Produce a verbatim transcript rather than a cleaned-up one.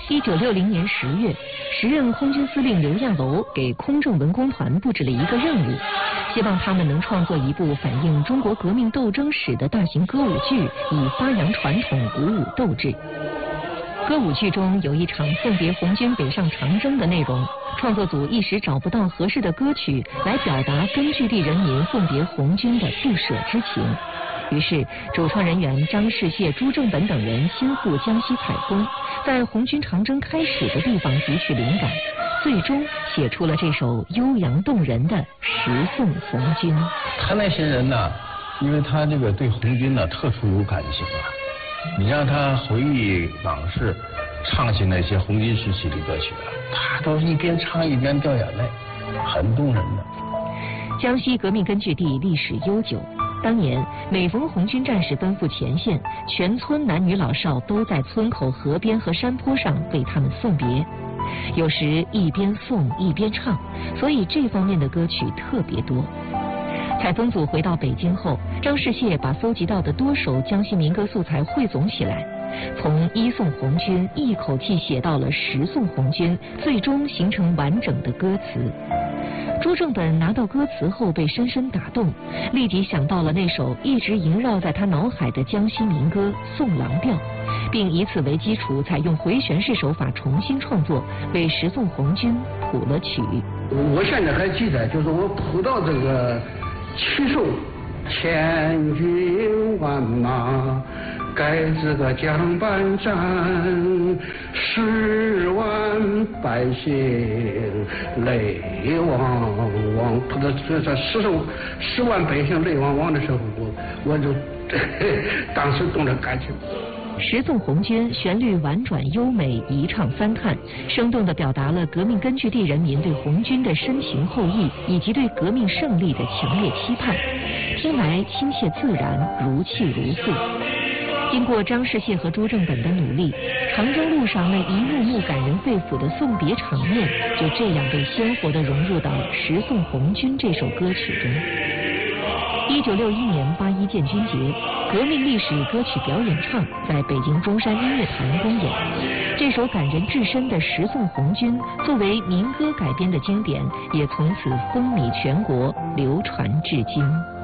一九六零年十月，时任空军司令刘亚楼给空政文工团布置了一个任务，希望他们能创作一部反映中国革命斗争史的大型歌舞剧，以发扬传统，鼓舞斗志。歌舞剧中有一场送别红军北上长征的内容，创作组一时找不到合适的歌曲来表达根据地人民送别红军的不舍之情。于是，主创人员张世燮、朱正本等人先赴江西采风，在红军长征开始的地方汲取灵感，最终写出了这首悠扬动人的《十送红军》。 他那些人呢，因为他这个对红军呢特殊有感情啊，你让他回忆往事，唱起那些红军时期的歌曲啊，他都是一边唱一边掉眼泪，很动人的。 江西革命根据地历史悠久。当年每逢红军战士奔赴前线，全村男女老少都在村口、河边和山坡上为他们送别，有时一边送一边唱，所以这方面的歌曲特别多。采风组回到北京后，张世燮把搜集到的多首江西民歌素材汇总起来，从一送红军一口气写到了十送红军，最终形成完整的歌词。朱正本拿到歌词后被深深打动，立即想到了那首一直萦绕在他脑海的江西民歌《送郎调》，并以此为基础，采用回旋式手法重新创作，为十送红军谱了曲。 我现在还记得，就是我谱到这个七送，千军万马盖这个江板站，十万百姓泪汪汪。他的这这十送十万百姓泪汪汪的时候，我我就当时动了感情。 十送红军旋律婉转优美，一唱三叹，生动地表达了革命根据地人民对红军的深情厚谊，以及对革命胜利的强烈期盼，听来亲切自然，如泣如诉。经过张世燮和朱正本的努力，长征路上那一幕幕感人肺腑的送别场面，就这样被鲜活地融入到《十送红军》这首歌曲中。一九六一年八一建军节，革命历史歌曲表演唱在北京中山音乐坛公演。这首感人至深的《十送红军》作为民歌改编的经典，也从此风靡全国，流传至今。